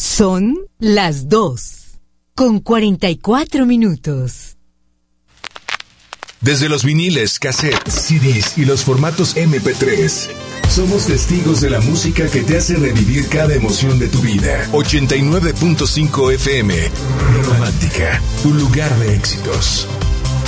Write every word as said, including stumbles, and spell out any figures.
Son las dos, con cuarenta y cuatro minutos. Desde los viniles, cassettes, C Ds y los formatos eme pe tres, somos testigos de la música que te hace revivir cada emoción de tu vida. ochenta y nueve punto cinco efe eme, Romántica, un lugar de éxitos.